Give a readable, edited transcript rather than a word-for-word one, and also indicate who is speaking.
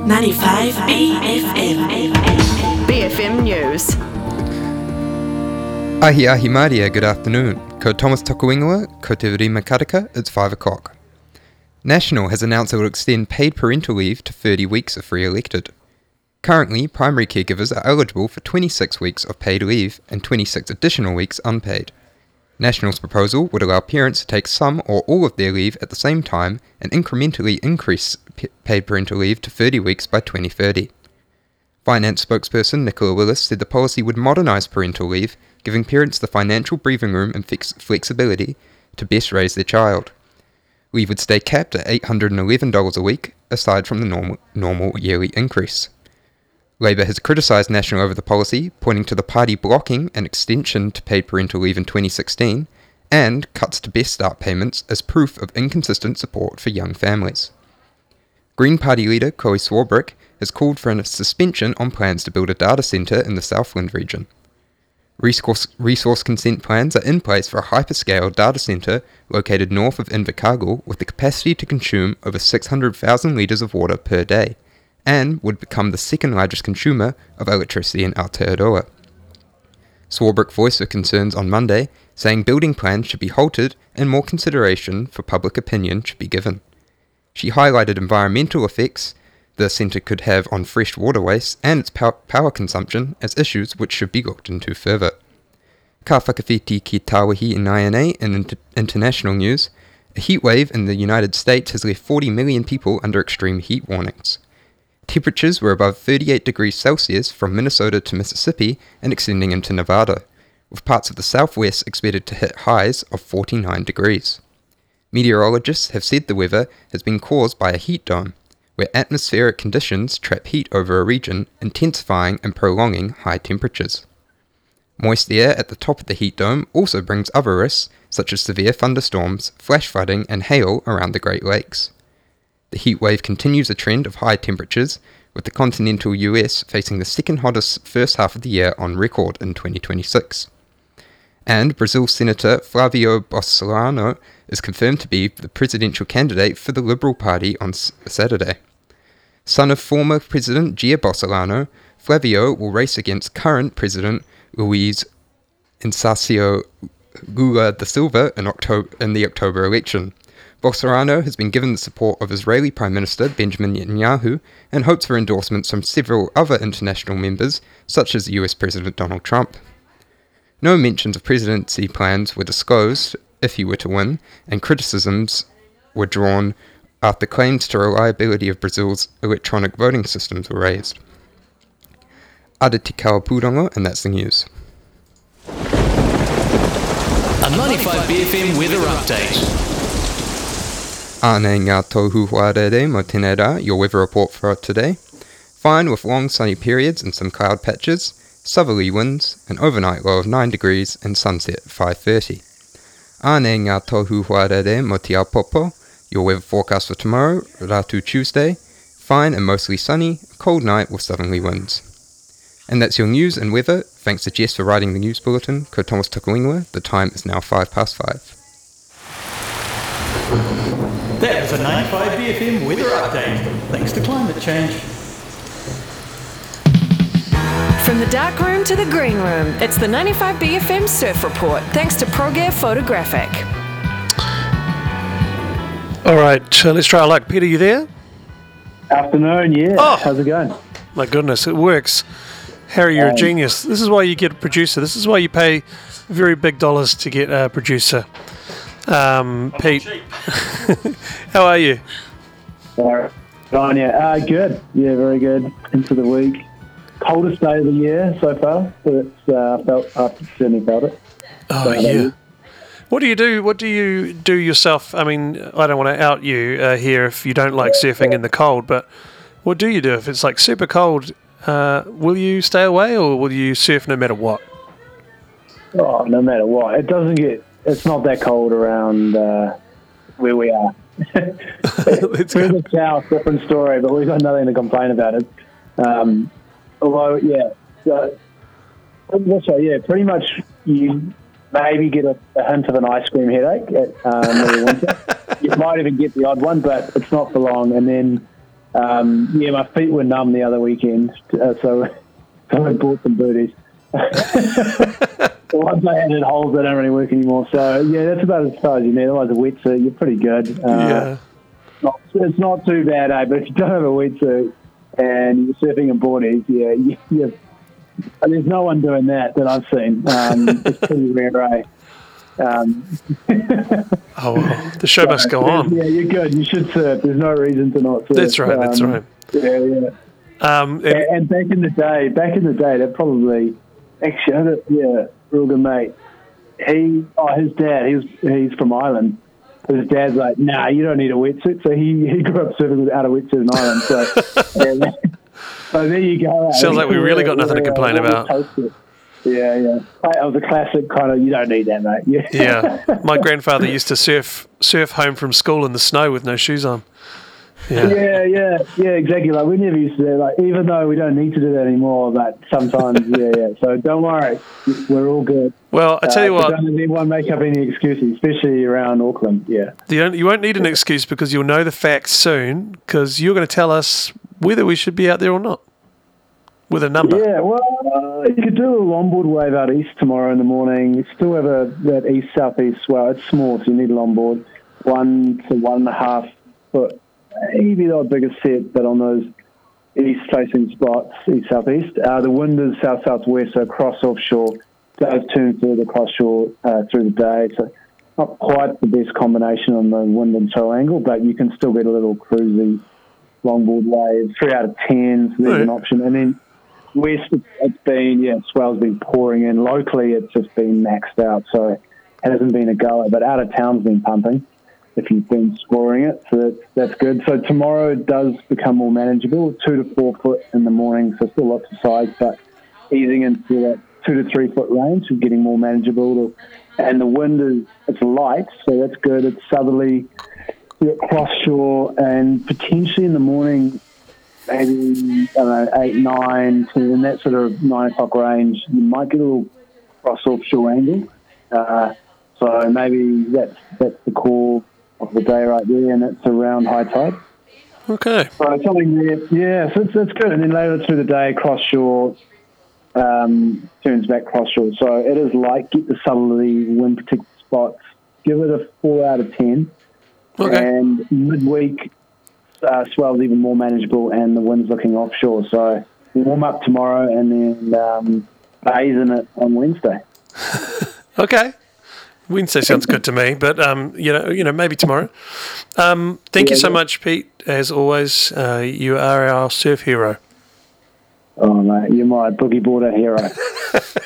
Speaker 1: 95 BFM.
Speaker 2: BFM News.
Speaker 3: Ahi Maria, good afternoon. Ko Thomas Tokuingoa, ko te rima karaka, it's 5 o'clock. National has announced it will extend paid parental leave to 30 weeks if re-elected. Currently, primary caregivers are eligible for 26 weeks of paid leave and 26 additional weeks unpaid. National's proposal would allow parents to take some or all of their leave at the same time and incrementally increase paid parental leave to 30 weeks by 2030. Finance spokesperson Nicola Willis said the policy would modernise parental leave, giving parents the financial breathing room and flexibility to best raise their child. Leave would stay capped at $811 a week, aside from the normal yearly increase. Labour has criticised National over the policy, pointing to the party blocking an extension to paid parental leave in 2016 and cuts to Best Start payments as proof of inconsistent support for young families. Green Party leader Koe Swarbrick has called for a suspension on plans to build a data centre in the Southland region. Resource consent plans are in place for a hyperscale data centre located north of Invercargill with the capacity to consume over 600,000 litres of water per day, and would become the second largest consumer of electricity in Aotearoa. Swarbrick voiced her concerns on Monday, saying building plans should be halted and more consideration for public opinion should be given. She highlighted environmental effects the centre could have on fresh waterways and its power consumption as issues which should be looked into further. Ka whakawhiti ki Tāwahi in INA and international news, a heatwave in the United States has left 40 million people under extreme heat warnings. Temperatures were above 38 degrees Celsius from Minnesota to Mississippi and extending into Nevada, with parts of the southwest expected to hit highs of 49 degrees. Meteorologists have said the weather has been caused by a heat dome, where atmospheric conditions trap heat over a region, intensifying and prolonging high temperatures. Moist air at the top of the heat dome also brings other risks, such as severe thunderstorms, flash flooding and hail around the Great Lakes. The heat wave continues a trend of high temperatures, with the continental US facing the second hottest first half of the year on record in 2026. And Brazil Senator Flavio Bolsonaro is confirmed to be the presidential candidate for the Liberal Party on Saturday. Son of former President Jair Bolsonaro, Flavio will race against current President Luiz Inácio Lula da Silva in the October election. Bolsonaro has been given the support of Israeli Prime Minister Benjamin Netanyahu and hopes for endorsements from several other international members, such as US President Donald Trump. No mentions of presidency plans were disclosed if he were to win, and criticisms were drawn after claims to reliability of Brazil's electronic voting systems were raised. Ada te Kaupūrongo, and that's the news.
Speaker 4: A 95 BFM weather update.
Speaker 3: Ānei ngā tohu whārere mo tēnei rā, your weather report for today. Fine with long sunny periods and some cloud patches, southerly winds, an overnight low of 9 degrees and sunset at 5:30. Ānei ngā tohu whārere mo te Aopopo, your weather forecast for tomorrow, Ratu Tuesday. Fine and mostly sunny, cold night with southerly winds. And that's your news and weather. Thanks to Jess for writing the news bulletin. Ko Thomas Tokuingoa, the time is now 5:05.
Speaker 5: That was a 95 BFM weather update, thanks to climate change.
Speaker 2: From the dark room to the green room, it's the 95 BFM Surf Report, thanks to ProGear Photographic.
Speaker 6: All right, let's try our luck. Peter, you there?
Speaker 7: Afternoon, yeah.
Speaker 6: Oh.
Speaker 7: How's it going?
Speaker 6: My goodness, it works. Harry, you're a genius. This is why you get a producer. This is why you pay very big dollars to get a producer. Pete, how are you?
Speaker 7: All right. Good. Yeah, very good. Into the week. Coldest day of the year so far, but I've certainly felt it.
Speaker 6: Oh, yeah. What do you do? What do you do yourself? I mean, I don't want to out you here if you don't like surfing in the cold, but what do you do if it's like super cold? Will you stay away or will you surf no matter what?
Speaker 7: Oh, no matter what. It's not that cold around where we are.
Speaker 6: Let's
Speaker 7: We're
Speaker 6: go.
Speaker 7: in the south, different story, but we've got nothing to complain about it. Although, yeah, pretty much you maybe get a hint of an ice cream headache at middle of winter. You might even get the odd one, but it's not for long. And then Yeah, my feet were numb the other weekend, so I bought some booties. The ones I had in holes, they don't really work anymore. So, yeah, that's about as far as you need. Otherwise, a wetsuit, you're pretty good.
Speaker 6: Yeah.
Speaker 7: It's not too bad, but if you don't have a wetsuit and you're surfing in boardies, there's no one doing that I've seen. It's pretty rare, eh?
Speaker 6: Oh, well, the show must go on.
Speaker 7: Yeah, you're good. You should surf. There's no reason to not surf.
Speaker 6: That's right, that's right.
Speaker 7: Yeah. And back in the day, that probably actually, I had a real good mate. His dad, he's from Ireland. His dad's like, nah, you don't need a wetsuit. So he grew up surfing without a wetsuit in Ireland. So there you go.
Speaker 6: Sounds like we really got nothing to complain about.
Speaker 7: Yeah. That was a classic kind of, you don't need that, mate.
Speaker 6: Yeah. My grandfather used to surf home from school in the snow with no shoes on.
Speaker 7: Yeah, exactly. Like we never used to do that. Like even though we don't need to do that anymore, but sometimes, yeah. So don't worry, we're all good.
Speaker 6: Well, I tell you what,
Speaker 7: don't let anyone make up any excuses, especially around Auckland. Yeah,
Speaker 6: you won't need an excuse because you'll know the facts soon. Because you're going to tell us whether we should be out there or not with a number.
Speaker 7: Yeah, well, you could do a longboard wave out east tomorrow in the morning. You still have that east-southeast swell. It's small, so you need a longboard, 1 to 1.5 foot. Maybe the biggest set, but on those east-facing spots, east-southeast. The wind is south-southwest, so cross offshore does turn further cross-shore through the day. So not quite the best combination on the wind and toe angle, but you can still get a little cruisy longboard wave. 3 out of 10, so there's an option. And then west, it's been, swell's been pouring in. Locally, it's just been maxed out, so it hasn't been a goer, but out of town's been pumping if you've been scoring it, so that's good. So tomorrow it does become more manageable, 2 to 4 foot in the morning, so still lots of size, but easing into that 2 to 3 foot range, so getting more manageable. And the wind it's light, so that's good. It's southerly, cross shore, and potentially in the morning, maybe, 8, 9, 10, in that sort of 9 o'clock range, you might get a little cross offshore angle. So maybe that's the core of the day right there, and it's around high tide.
Speaker 6: Okay.
Speaker 7: So something there, so that's good. And then later through the day, cross shore turns back cross shore. So it is light. Get the southerly wind protected spots. Give it a 4 out of 10.
Speaker 6: Okay.
Speaker 7: And midweek swell's even more manageable, and the wind's looking offshore. So warm up tomorrow, and then bays in it on Wednesday.
Speaker 6: Okay. Wednesday sounds good to me, but maybe tomorrow. Thank you so much, Pete. As always, you are our surf hero.
Speaker 7: Oh, mate, you're my boogie boarder hero.